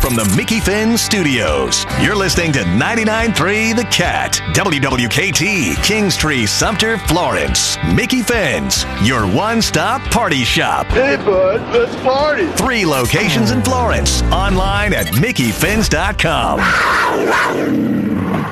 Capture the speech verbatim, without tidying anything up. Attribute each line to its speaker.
Speaker 1: from the Mickey Finn Studios. You're listening to ninety-nine point three The Cat, W W K T, Kingstree, Sumter, Florence. Mickey Finn's, your one-stop party shop.
Speaker 2: Hey, bud, let's party.
Speaker 1: Three locations in Florence. Online at mickey fins dot com.